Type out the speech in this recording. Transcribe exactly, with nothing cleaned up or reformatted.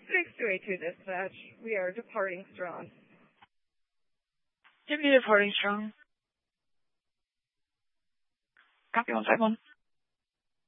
six two eight two dispatch. We are departing strong. Deputy departing strong. Copy one five one.